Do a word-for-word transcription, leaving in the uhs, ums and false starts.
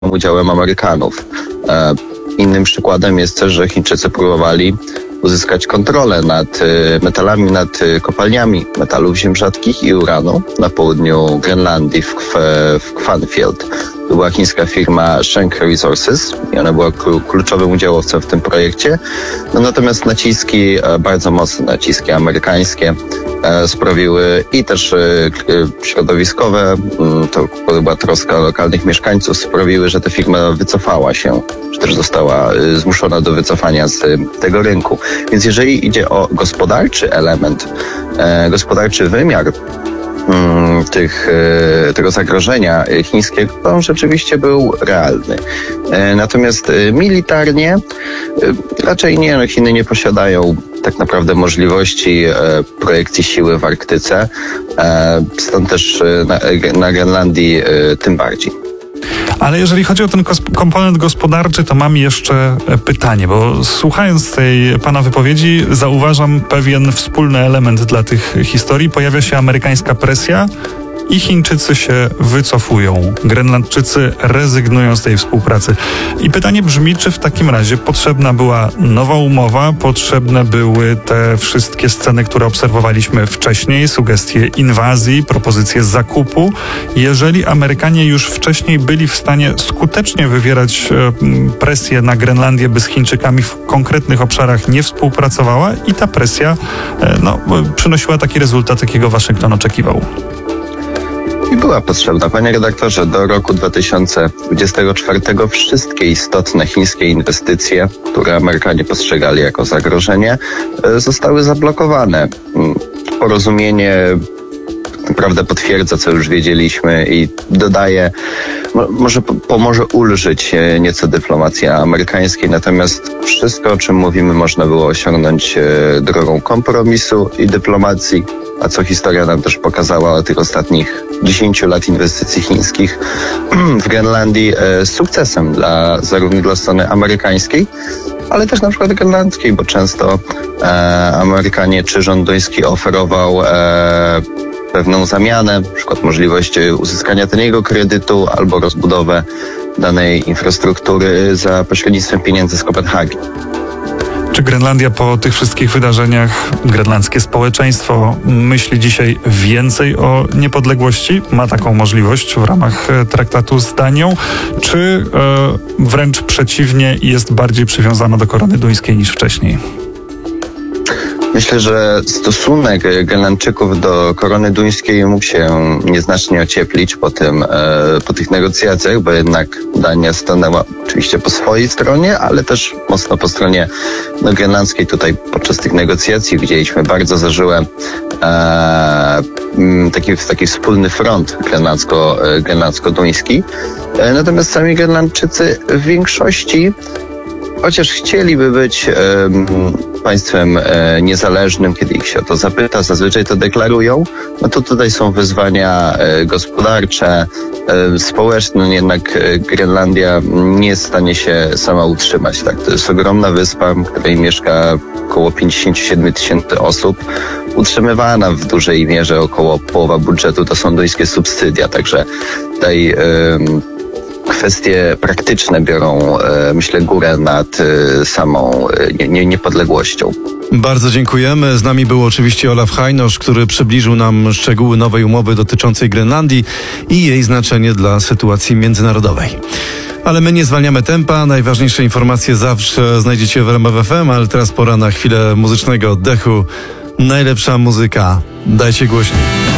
udziałem Amerykanów. Innym przykładem jest też, że Chińczycy próbowali uzyskać kontrolę nad metalami, nad kopalniami metalów ziem rzadkich i uranu na południu Grenlandii w, w Kvanfield. To była chińska firma Sheng Resources i ona była kluczowym udziałowcem w tym projekcie. No, natomiast naciski, bardzo mocne naciski amerykańskie sprawiły i też środowiskowe, to była troska lokalnych mieszkańców, sprawiły, że ta firma wycofała się, czy też została zmuszona do wycofania z tego rynku. Więc jeżeli idzie o gospodarczy element, gospodarczy wymiar Tych, tego zagrożenia chińskiego, to on rzeczywiście był realny. Natomiast militarnie raczej nie, no Chiny nie posiadają tak naprawdę możliwości projekcji siły w Arktyce, stąd też na, na Grenlandii tym bardziej. Ale jeżeli chodzi o ten komponent gospodarczy, to mam jeszcze pytanie, bo słuchając tej pana wypowiedzi zauważam pewien wspólny element dla tych historii. Pojawia się amerykańska presja i Chińczycy się wycofują. Grenlandczycy rezygnują z tej współpracy. I pytanie brzmi, czy w takim razie potrzebna była nowa umowa, potrzebne były te wszystkie sceny, które obserwowaliśmy wcześniej, sugestie inwazji, propozycje zakupu. Jeżeli Amerykanie już wcześniej byli w stanie skutecznie wywierać presję na Grenlandię, by z Chińczykami w konkretnych obszarach nie współpracowała i ta presja no, przynosiła taki rezultat, jakiego Waszyngton oczekiwał. I była potrzebna. Panie redaktorze, do roku dwa tysiące dwudziestego czwartego wszystkie istotne chińskie inwestycje, które Amerykanie postrzegali jako zagrożenie, zostały zablokowane. Porozumienie naprawdę potwierdza, co już wiedzieliśmy i dodaje, może pomoże ulżyć nieco dyplomacji amerykańskiej, natomiast wszystko, o czym mówimy, można było osiągnąć drogą kompromisu i dyplomacji, a co historia nam też pokazała o tych ostatnich dziesięciu lat inwestycji chińskich w Grenlandii z sukcesem dla, zarówno dla strony amerykańskiej, ale też na przykład grenlandzkiej, bo często e, Amerykanie czy rząd duński oferował e, pewną zamianę, na przykład możliwość uzyskania taniego kredytu albo rozbudowę danej infrastruktury za pośrednictwem pieniędzy z Kopenhagi. Czy Grenlandia po tych wszystkich wydarzeniach, grenlandzkie społeczeństwo myśli dzisiaj więcej o niepodległości? Ma taką możliwość w ramach traktatu z Danią? Czy e, wręcz przeciwnie, jest bardziej przywiązana do korony duńskiej niż wcześniej? Myślę, że stosunek Grenlandczyków do korony duńskiej mógł się nieznacznie ocieplić po tym, po tych negocjacjach, bo jednak Dania stanęła oczywiście po swojej stronie, ale też mocno po stronie no, grenlandzkiej. Tutaj podczas tych negocjacji widzieliśmy bardzo zażyłe e, taki, taki wspólny front grenlandzko, grenlandzko-duński. E, natomiast sami Grenlandczycy w większości, chociaż chcieliby być e, państwem e, niezależnym, kiedy ich się o to zapyta, zazwyczaj to deklarują, no to tutaj są wyzwania e, gospodarcze, e, społeczne, no jednak e, Grenlandia nie jest w stanie się sama utrzymać. Tak? To jest ogromna wyspa, w której mieszka około pięćdziesiąt siedem tysięcy osób, utrzymywana w dużej mierze, około połowa budżetu to są duńskie subsydia, także tutaj e, kwestie praktyczne biorą, myślę, górę nad samą nie, niepodległością. Bardzo dziękujemy. Z nami był oczywiście Olaf Hajnosz, który przybliżył nam szczegóły nowej umowy dotyczącej Grenlandii i jej znaczenie dla sytuacji międzynarodowej. Ale my nie zwalniamy tempa. Najważniejsze informacje zawsze znajdziecie w R M F F M, ale teraz pora na chwilę muzycznego oddechu. Najlepsza muzyka. Dajcie głośniej.